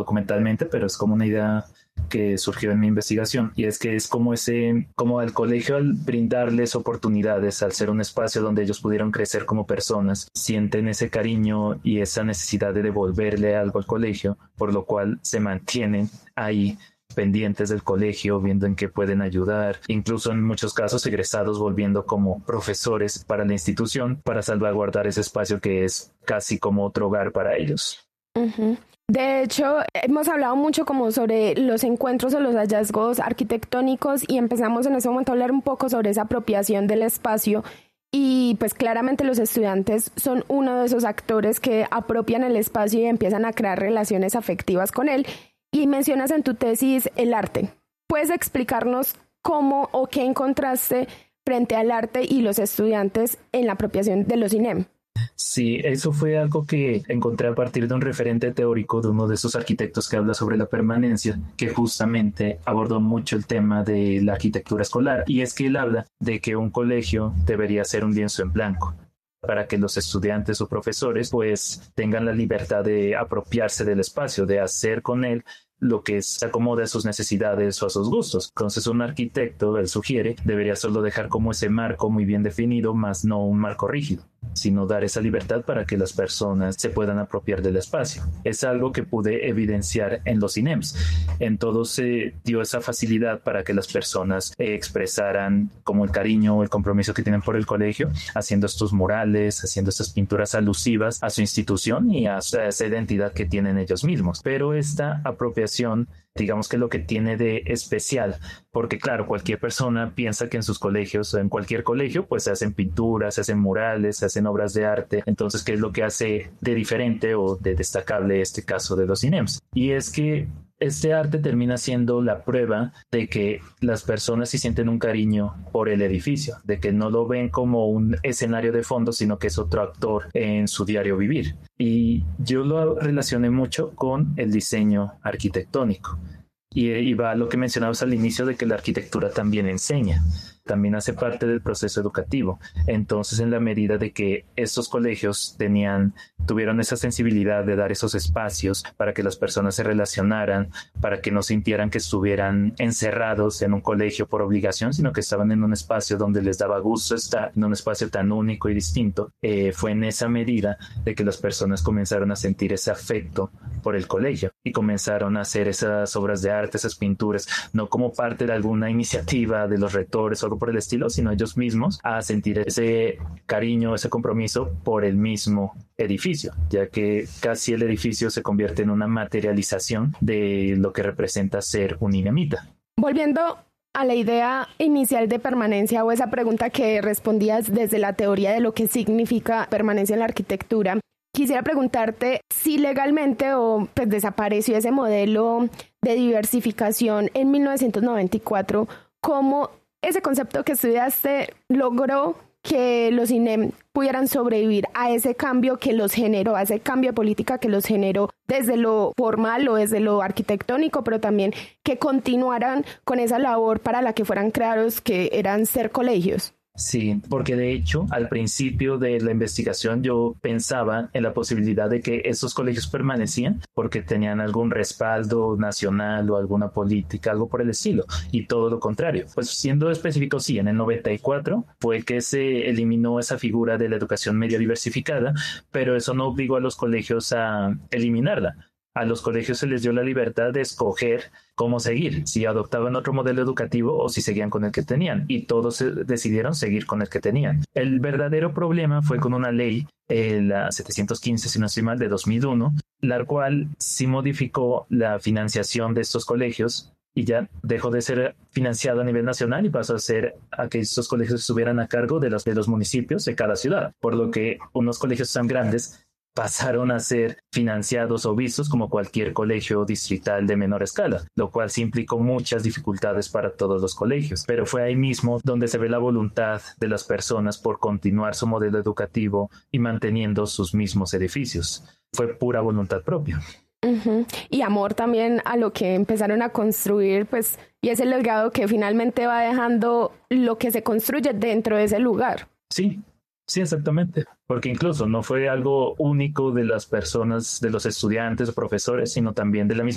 documentalmente, pero es como una idea que surgió en mi investigación, y es que es como el colegio, al brindarles oportunidades, al ser un espacio donde ellos pudieron crecer como personas, sienten ese cariño y esa necesidad de devolverle algo al colegio, por lo cual se mantienen ahí pendientes del colegio, viendo en qué pueden ayudar, incluso en muchos casos egresados volviendo como profesores para la institución para salvaguardar ese espacio que es casi como otro hogar para ellos. Uh-huh. De hecho, hemos hablado mucho como sobre los encuentros o los hallazgos arquitectónicos y empezamos en ese momento a hablar un poco sobre esa apropiación del espacio y pues claramente los estudiantes son uno de esos actores que apropian el espacio y empiezan a crear relaciones afectivas con él. Y mencionas en tu tesis el arte. ¿Puedes explicarnos cómo o qué encontraste frente al arte y los estudiantes en la apropiación de los INEM? Sí, eso fue algo que encontré a partir de un referente teórico de uno de esos arquitectos que habla sobre la permanencia, que justamente abordó mucho el tema de la arquitectura escolar. Y es que él habla de que un colegio debería ser un lienzo en blanco, para que los estudiantes o profesores pues tengan la libertad de apropiarse del espacio, de hacer con él lo que se acomode a sus necesidades o a sus gustos. Entonces un arquitecto, él sugiere, debería solo dejar como ese marco muy bien definido, más no un marco rígido, sino dar esa libertad para que las personas se puedan apropiar del espacio. Es algo que pude evidenciar en los INEMs. En todo se dio esa facilidad para que las personas expresaran como el cariño o el compromiso que tienen por el colegio, haciendo estos murales, haciendo estas pinturas alusivas a su institución y a esa identidad que tienen ellos mismos. Pero esta apropiación, digamos que lo que tiene de especial, porque claro, cualquier persona piensa que en sus colegios o en cualquier colegio pues se hacen pinturas, se hacen murales, se hacen obras de arte. Entonces, ¿qué es lo que hace de diferente o de destacable este caso de los INEMs? Y es que este arte termina siendo la prueba de que las personas sí sienten un cariño por el edificio, de que no lo ven como un escenario de fondo, sino que es otro actor en su diario vivir. Y yo lo relacioné mucho con el diseño arquitectónico. Y va a lo que mencionabas al inicio de que la arquitectura también enseña, también hace parte del proceso educativo. Entonces, en la medida de que estos colegios tuvieron esa sensibilidad de dar esos espacios para que las personas se relacionaran, para que no sintieran que estuvieran encerrados en un colegio por obligación, sino que estaban en un espacio donde les daba gusto estar, en un espacio tan único y distinto, fue en esa medida de que las personas comenzaron a sentir ese afecto por el colegio y comenzaron a hacer esas obras de arte, esas pinturas, no como parte de alguna iniciativa de los rectores o algo por el estilo, sino ellos mismos a sentir ese cariño, ese compromiso por el mismo edificio, ya que casi el edificio se convierte en una materialización de lo que representa ser un INEMita. Volviendo a la idea inicial de permanencia o esa pregunta que respondías desde la teoría de lo que significa permanencia en la arquitectura, quisiera preguntarte si legalmente o pues desapareció ese modelo de diversificación en 1994, ¿cómo ese concepto que estudiaste logró que los INEM pudieran sobrevivir a ese cambio que los generó, a ese cambio de política que los generó desde lo formal o desde lo arquitectónico, pero también que continuaran con esa labor para la que fueran creados, que eran ser colegios? Sí, porque de hecho al principio de la investigación yo pensaba en la posibilidad de que esos colegios permanecían porque tenían algún respaldo nacional o alguna política, algo por el estilo, y todo lo contrario. Pues siendo específico, sí, en el 94 fue que se eliminó esa figura de la educación media diversificada, pero eso no obligó a los colegios a eliminarla. A los colegios se les dio la libertad de escoger cómo seguir, si adoptaban otro modelo educativo o si seguían con el que tenían, y todos decidieron seguir con el que tenían. El verdadero problema fue con una ley, la 715, si no estoy mal, de 2001, la cual sí modificó la financiación de estos colegios y ya dejó de ser financiado a nivel nacional y pasó a ser a que estos colegios estuvieran a cargo de los municipios de cada ciudad, por lo que unos colegios tan grandes pasaron a ser financiados o vistos como cualquier colegio distrital de menor escala, lo cual sí implicó muchas dificultades para todos los colegios. Pero fue ahí mismo donde se ve la voluntad de las personas por continuar su modelo educativo y manteniendo sus mismos edificios. Fue pura voluntad propia. Uh-huh. Y amor también a lo que empezaron a construir, pues, y es el legado que finalmente va dejando lo que se construye dentro de ese lugar. Sí. Sí, exactamente, porque incluso no fue algo único de las personas, de los estudiantes o profesores, sino también de la misma